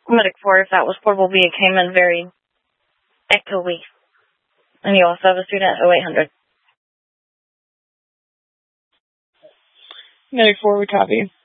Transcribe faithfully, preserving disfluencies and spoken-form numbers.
Medic four, if that was portable B, it came in very echoey. And you also have a student at oh eight hundred. Medic four, we copy.